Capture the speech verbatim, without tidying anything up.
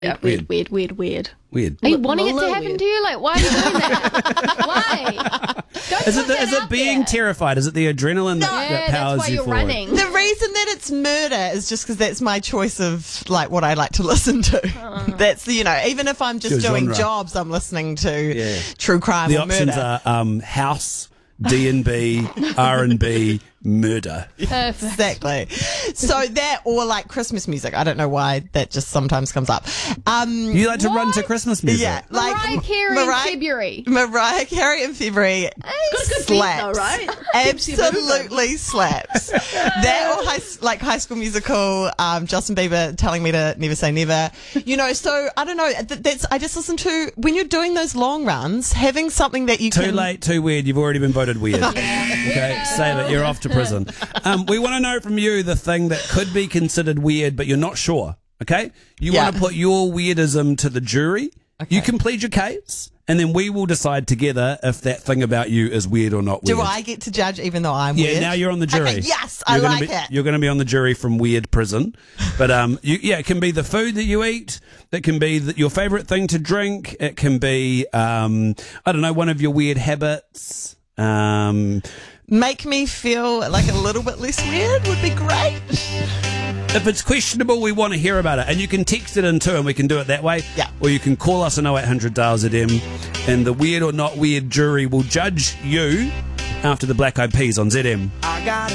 Yeah, weird, weird, weird, weird. Weird. Are you L- wanting it little to happen weird. to you? Like, why are you doing that? Why? Don't Is put it the, that is it out being there. terrified? Is it the adrenaline that, Yeah, that powers that's why you you're forward? running. The reason that it's murder is just because that's my choice of like what I like to listen to. Uh. That's, you know, even if I'm just Your doing genre. jobs, I'm listening to Yeah. true crime The or options murder. are um, house, D and B, R and B, murder. Perfect. Exactly. So that or like Christmas music. I don't know why that just sometimes comes up. Um, You like to run What? to Christmas music? yeah, like Mariah Carey Mariah- in February. Mariah Carey in February Got a good beat slaps. though, right? Absolutely slaps. That or high, like High School Musical, um, Justin Bieber telling me to never say never. You know, so I don't know. Th- that's I just listen to when you're doing those long runs, having something that you Too can. late, too weird. You've already been voted weird. Okay, save it. You're off to prison. Um, we want to know from you the thing that could be considered weird, but you're not sure. Okay, you Yeah. want to put your weirdism to the jury. Okay. You can plead your case, and then we will decide together if that thing about you is weird or not weird. Do I get to judge even though I'm Yeah, weird? now you're on the jury. Okay, yes, I You're gonna like be, it. You're going to be on the jury from Weird Prison. But um, you, yeah, it can be the food that you eat. It can be the, your favourite thing to drink. It can be, um, I don't know, one of your weird habits. Um, Make me feel like a little bit less weird would be great. if it's questionable, we want to hear about it. And you can text it in too, and we can do it that way. Yeah. Or you can call us on oh eight hundred D A L Z M, and the weird or not weird jury will judge you after the Black Eyed Peas on Z M.